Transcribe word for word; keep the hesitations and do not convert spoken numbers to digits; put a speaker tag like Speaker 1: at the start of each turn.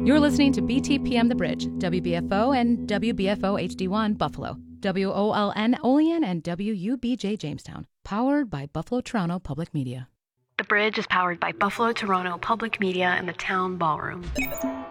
Speaker 1: You're listening to B T P M The Bridge, W B F O and W B F O H D one Buffalo, W O L N Olean, and W U B J Jamestown, powered by Buffalo Toronto Public Media.
Speaker 2: The Bridge is powered by Buffalo Toronto Public Media and the Town Ballroom.